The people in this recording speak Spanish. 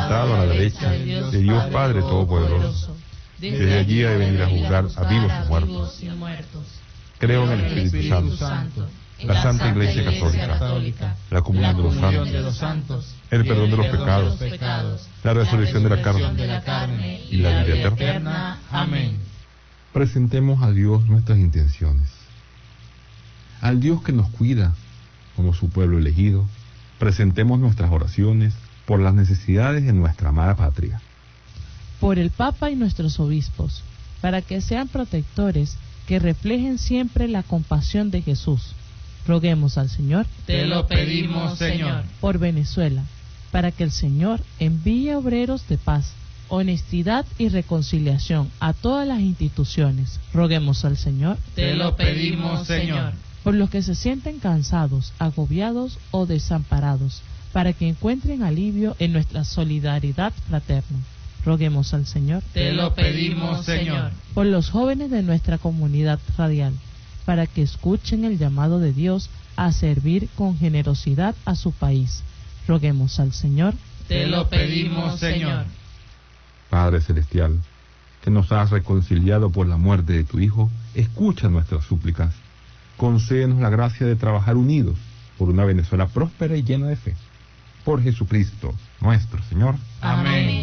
sentado a la derecha de Dios Padre Todopoderoso. Desde allí ha de venir a juzgar a vivos y muertos. Creo en el Espíritu Santo, la Santa Iglesia Católica, la comunión de los santos, el perdón de los pecados, la resurrección de la carne y la vida eterna. Amén. Presentemos a Dios nuestras intenciones. Al Dios que nos cuida como su pueblo elegido, presentemos nuestras oraciones por las necesidades de nuestra amada patria. Por el Papa y nuestros obispos, para que sean protectores que reflejen siempre la compasión de Jesús. Roguemos al Señor. Te lo pedimos, Señor. Por Venezuela, para que el Señor envíe obreros de paz, honestidad y reconciliación a todas las instituciones. Roguemos al Señor. Te lo pedimos, Señor. Por los que se sienten cansados, agobiados o desamparados, para que encuentren alivio en nuestra solidaridad fraterna. Roguemos al Señor. Te lo pedimos, Señor. Por los jóvenes de nuestra comunidad radial, para que escuchen el llamado de Dios a servir con generosidad a su país. Roguemos al Señor. Te lo pedimos, Señor. Padre Celestial, que nos has reconciliado por la muerte de tu Hijo, escucha nuestras súplicas. Concédenos la gracia de trabajar unidos por una Venezuela próspera y llena de fe. Por Jesucristo, nuestro Señor. Amén.